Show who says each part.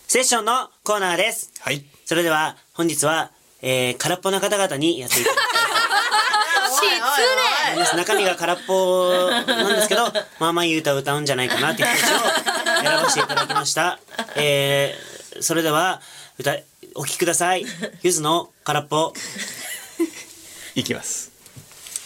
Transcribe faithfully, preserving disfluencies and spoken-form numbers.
Speaker 1: セッションのコーナーです。
Speaker 2: はい。
Speaker 1: それでは本日は、えー、空っぽな方々にやっていただきます。中身が空っぽなんですけど、まあまあいい歌を歌うんじゃないかなっていう人たちを選ばせていただきました。えー、それでは歌お聴きください。ゆずの空っぽ。
Speaker 2: いきます。